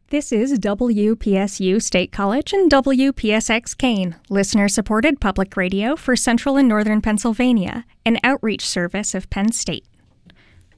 This is WPSU State College and WPSX Kane, listener-supported public radio for Central and Northern Pennsylvania, an outreach service of Penn State.